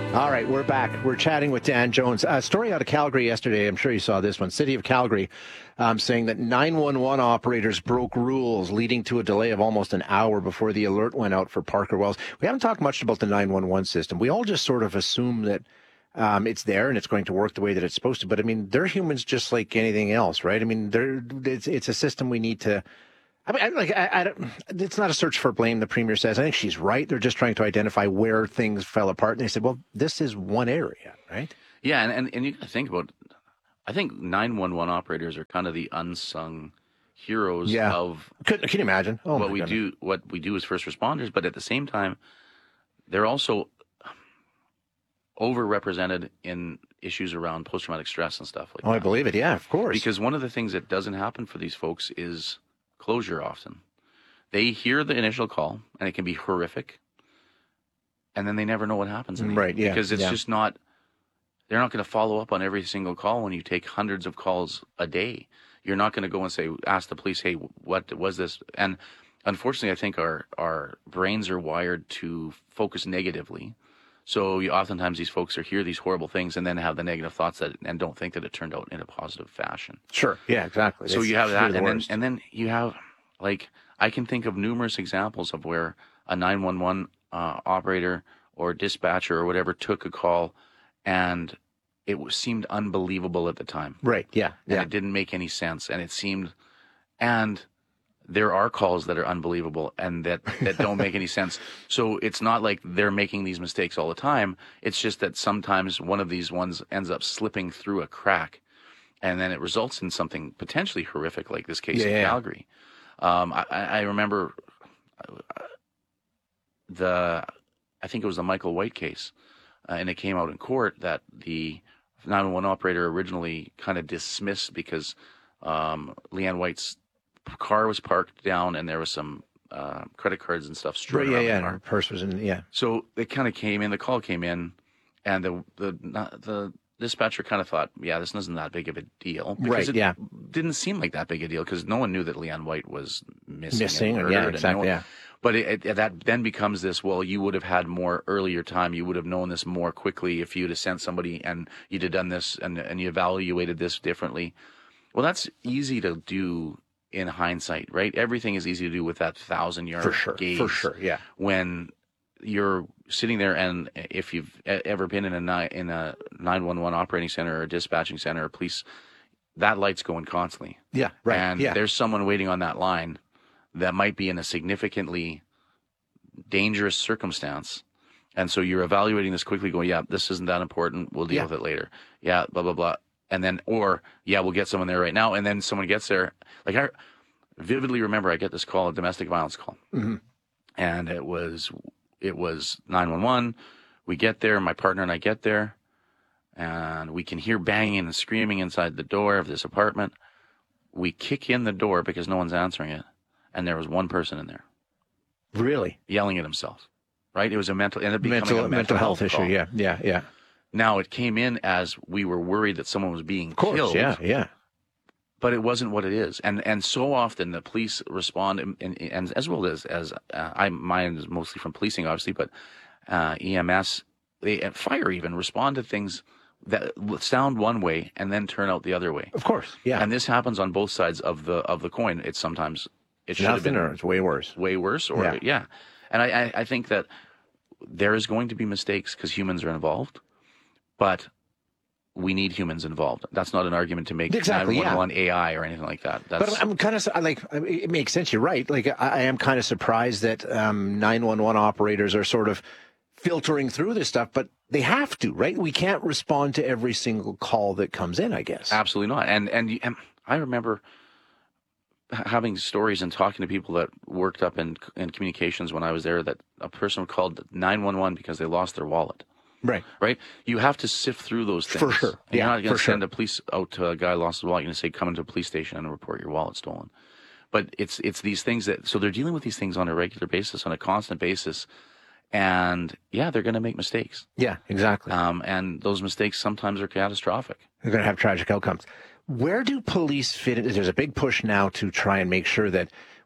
All right, we're back. We're chatting with Dan Jones. A story out of Calgary yesterday. I'm sure you saw this one. City of Calgary saying that 911 operators broke rules, leading to a delay of almost an hour before the alert went out for Parker Wells. We haven't talked much about the 911 system. We all just sort of assume that it's there and it's going to work the way that it's supposed to. But, I mean, they're humans just like anything else, right? I mean, it's a system we need to... I don't, it's not a search for blame, the Premier says. I think she's right. They're just trying to identify where things fell apart. And they said, well, this is one area, right? Yeah, and you got to think about, I think 911 operators are kind of the unsung heroes of... Can you imagine? What we do as first responders, but at the same time, they're also overrepresented in issues around post-traumatic stress and stuff like that. Oh, I believe it. Yeah, of course. Because one of the things that doesn't happen for these folks is closure often. They hear the initial call, and it can be horrific, and then they never know what happens. Right, yeah. Because it's just not, they're not going to follow up on every single call when you take hundreds of calls a day. You're not going to go and say, ask the police, hey, what was this? And unfortunately, I think our brains are wired to focus negatively. So oftentimes these folks hear these horrible things and then have the negative thoughts and don't think that it turned out in a positive fashion. Sure. Yeah, exactly. So you have that, and then you have, like, I can think of numerous examples of where a 911 operator or dispatcher or whatever took a call, and it seemed unbelievable at the time. Right. Yeah. And it didn't make any sense, and it seemed, and there are calls that are unbelievable and that don't make any sense. So it's not like they're making these mistakes all the time. It's just that sometimes one of these ones ends up slipping through a crack, and then it results in something potentially horrific, like this case in Calgary. I remember I think it was the Michael White case, and it came out in court that the 911 operator originally kind of dismissed because Leanne White's car was parked down and there was some credit cards and stuff strewn around the car. Her purse was in, So it kind of came in, the call came in, and the dispatcher kind of thought, this isn't that big of a deal. Because it didn't seem like that big a deal because no one knew that Leanne White was missing and murdered. Exactly, But that then becomes this, well, you would have had more earlier time. You would have known this more quickly if you'd have sent somebody and you'd have done this and you evaluated this differently. Well, that's easy to do in hindsight, right? Everything is easy to do with that 1,000-yard gaze. For sure, yeah. When you're sitting there, and if you've ever been in a 911 operating center or a dispatching center or police, that light's going constantly. Yeah, right. And there's someone waiting on that line that might be in a significantly dangerous circumstance. And so you're evaluating this quickly, going, this isn't that important. We'll deal with it later. Yeah, blah, blah, blah. And then, we'll get someone there right now. And then someone gets there. Like, I vividly remember I get this call, a domestic violence call. Mm-hmm. And it was 911. We get there, my partner and I get there, and we can hear banging and screaming inside the door of this apartment. We kick in the door because no one's answering it. And there was one person in there. Really? Yelling at himself. Right? It was ended up becoming a mental health issue. Call. Yeah. Now, it came in as we were worried that someone was being killed. Yeah. But it wasn't what it is. And so often the police respond, and as well as mine is mostly from policing, obviously, but EMS, fire even, respond to things that sound one way and then turn out the other way. Of course, yeah. And this happens on both sides of the coin. It should have been, or it's way worse. Way worse, or And I think that there is going to be mistakes because humans are involved. But we need humans involved. That's not an argument to make 911 AI or anything like that. But I'm kind of like, it makes sense. You're right. Like, I am kind of surprised that 911 operators are sort of filtering through this stuff, but they have to, right? We can't respond to every single call that comes in, I guess. Absolutely not. And I remember having stories and talking to people that worked up in communications when I was there, that a person called 911 because they lost their wallet. Right. You have to sift through those things. For sure. You're not going to send a police out to a guy lost his wallet. You're going to say, come into a police station and report your wallet stolen. But it's these things so they're dealing with these things on a regular basis, on a constant basis. And they're going to make mistakes. Yeah, exactly. And those mistakes sometimes are catastrophic. They're going to have tragic outcomes. Where do police fit in? There's a big push now to try and make sure that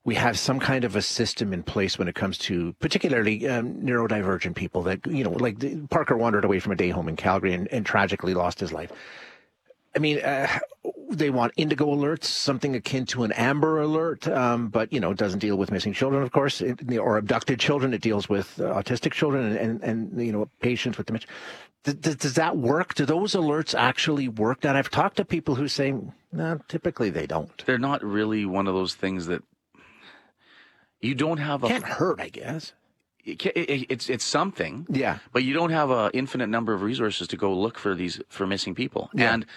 we have some kind of a system in place when it comes to particularly neurodivergent people that, like Parker wandered away from a day home in Calgary and tragically lost his life. I mean, they want indigo alerts, something akin to an Amber Alert, but, it doesn't deal with missing children, of course, or abducted children. It deals with autistic children and patients with dementia. Does that work? Do those alerts actually work? And I've talked to people who say, no, typically they don't. They're not really one of those things that you don't have Can't hurt, I guess. It's something. Yeah. But you don't have an infinite number of resources to go look for missing people. Yeah. And,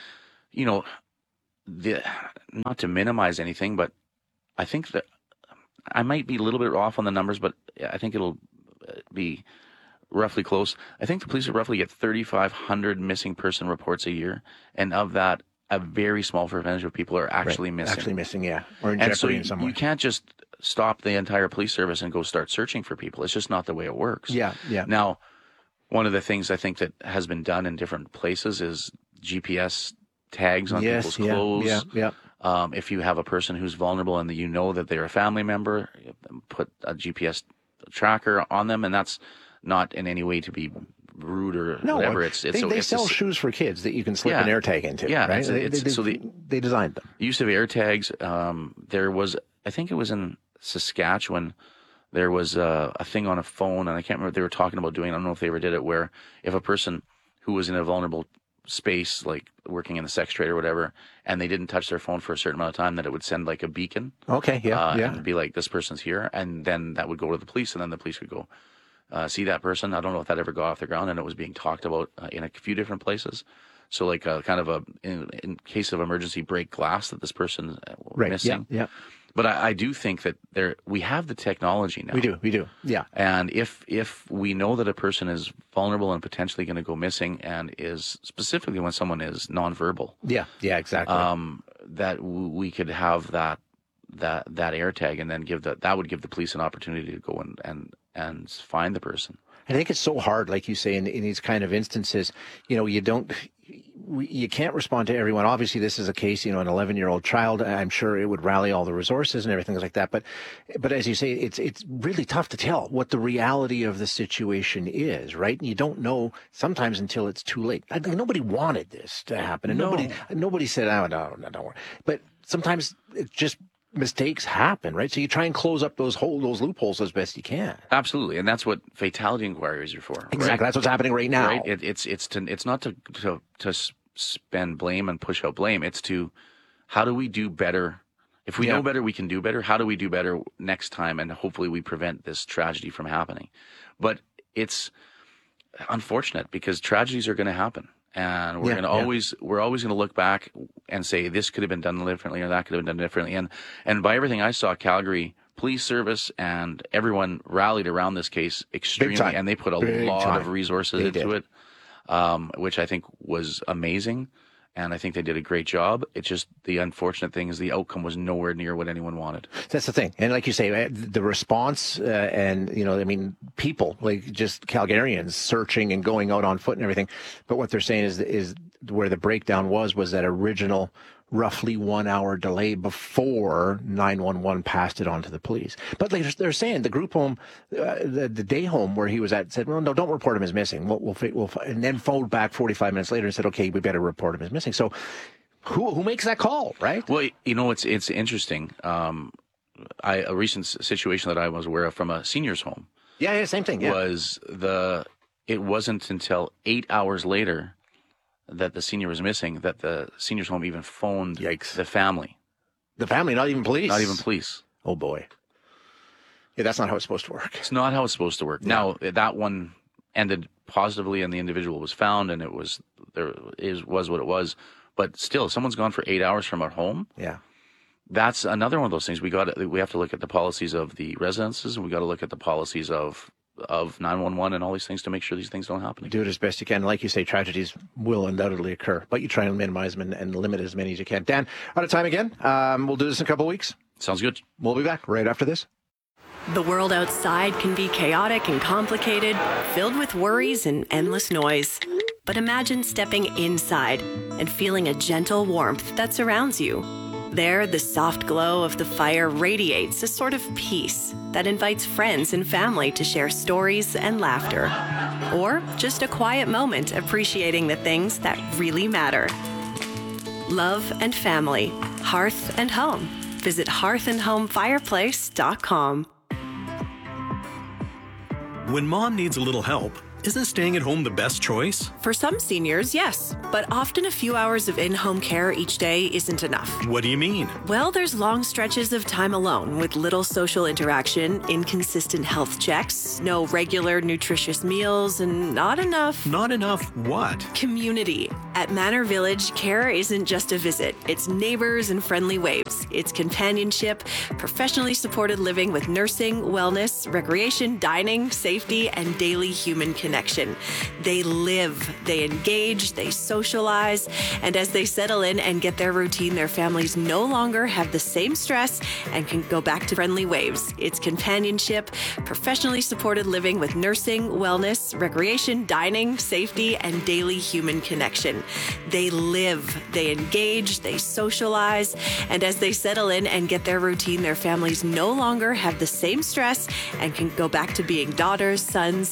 not to minimize anything, but I think that I might be a little bit off on the numbers, but I think it'll be roughly close. I think the police roughly get 3,500 missing person reports a year, and of that, a very small percentage of people are actually missing. Actually missing, yeah, or in jeopardy in some way. You can't just stop the entire police service and go start searching for people. It's just not the way it works. Yeah. Now, one of the things I think that has been done in different places is GPS tags on people's clothes. Yeah. If you have a person who's vulnerable and you know that they're a family member, put a GPS tracker on them, and that's not in any way to be rude or whatever. They sell shoes for kids that you can slip an air tag into. Yeah, right? They designed them. The use of air tags. There was, I think it was in Saskatchewan, there was a thing on a phone, and I can't remember what they were talking about doing. I don't know if they ever did it, where if a person who was in a vulnerable space, like working in a sex trade or whatever, and they didn't touch their phone for a certain amount of time, that it would send like a beacon. Okay, yeah. And be like, this person's here, and then that would go to the police, and then the police would go see that person. I don't know if that ever got off the ground, and it was being talked about in a few different places. So like kind of in case of emergency, break glass that this person missing. Yeah. But I do think that we have the technology now. We do. Yeah. And if we know that a person is vulnerable and potentially going to go missing, and is specifically when someone is nonverbal. Yeah, exactly. That we could have that air tag, and then that would give the police an opportunity to go and find the person. I think it's so hard, like you say, in these kind of instances, you can't respond to everyone. Obviously, this is a case, an 11-year-old child. I'm sure it would rally all the resources and everything like that. But as you say, it's really tough to tell what the reality of the situation is, right? And you don't know sometimes until it's too late. Nobody wanted this to happen, and nobody said, "Oh, no, don't worry." But sometimes it's just mistakes happen, right? So you try and close up those loopholes as best you can. Absolutely, and that's what fatality inquiries are for. Exactly, right? That's what's happening right now. Right? It's not to spend blame and push out blame. It's to, how do we do better? If we know better, we can do better. How do we do better next time? And hopefully we prevent this tragedy from happening. But it's unfortunate because tragedies are going to happen. And we're always going to look back and say, this could have been done differently, or that could have been done differently. And by everything I saw, Calgary Police Service and everyone rallied around this case extremely, and they put a lot of resources into it, which I think was amazing. And I think they did a great job. It's just the unfortunate thing is the outcome was nowhere near what anyone wanted. That's the thing. And like you say, the response and, people, like just Calgarians searching and going out on foot and everything. But what they're saying is where the breakdown was that original roughly 1 hour delay before 911 passed it on to the police. But like they're saying, the group home, the day home where he was at, said, well, no, don't report him as missing. We'll and then phoned back 45 minutes later and said, okay, we better report him as missing. So who makes that call, right? Well, it's interesting. A recent situation that I was aware of from a senior's home. Yeah, same thing. Yeah. It wasn't until 8 hours later that the senior was missing that the senior's home even phoned the family. The family, not even police? Not even police. Oh, boy. Yeah, that's not how it's supposed to work. It's not how it's supposed to work. No. Now, that one ended positively and the individual was found and it was what it was. But still, if someone's gone for 8 hours from our home. Yeah. That's another one of those things. We have to look at the policies of the residences, and we got to look at the policies of 911 and all these things to make sure these things don't happen again. Do it as best you can. Like you say, tragedies will undoubtedly occur, but you try and minimize them and limit as many as you can. Dan, out of time again. We'll do this in a couple of weeks. Sounds good. We'll be back right after this. The world outside can be chaotic and complicated, filled with worries and endless noise. But imagine stepping inside and feeling a gentle warmth that surrounds you. There, the soft glow of the fire radiates a sort of peace that invites friends and family to share stories and laughter. Or just a quiet moment appreciating the things that really matter. Love and family, hearth and home. Visit hearthandhomefireplace.com. When mom needs a little help, isn't staying at home the best choice? For some seniors, yes, but often a few hours of in-home care each day isn't enough. What do you mean? Well, there's long stretches of time alone with little social interaction, inconsistent health checks, no regular nutritious meals, and not enough Not enough what? community. At Manor Village, care isn't just a visit. It's neighbors and friendly waves. It's companionship, professionally supported living with nursing, wellness, recreation, dining, safety, and daily human connection. They live, they engage, they socialize, and as they settle in and get their routine, their families no longer have the same stress and can go back to friendly waves. It's companionship, professionally supported living with nursing, wellness, recreation, dining, safety, and daily human connection. They live, they engage, they socialize, and as they settle in and get their routine, their families no longer have the same stress and can go back to being daughters, sons,